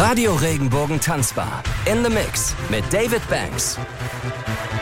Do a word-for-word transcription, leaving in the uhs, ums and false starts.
Radio Regenbogen Tanzbar. In the Mix mit David Banks.